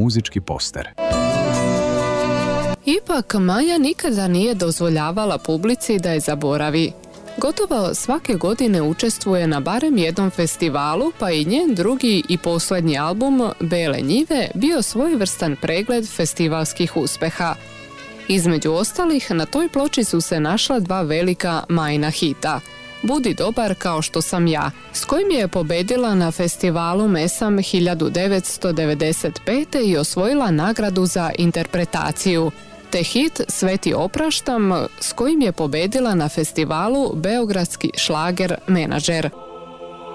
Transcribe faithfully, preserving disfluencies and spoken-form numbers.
muzički poster. Ipak Maja nikada nije dozvoljavala publici da je zaboravi. Gotovo svake godine učestvuje na barem jednom festivalu, pa i njen drugi i posljednji album Bele njive bio svojevrstan pregled festivalskih uspeha. Između ostalih, na toj ploči su se našla dva velika Majina hita. Budi dobar kao što sam ja, s kojim je pobedila na festivalu Mesam hiljadu devetsto devedeset pete i osvojila nagradu za interpretaciju, te hit Sve ti opraštam, s kojim je pobedila na festivalu Beogradski šlager menadžer.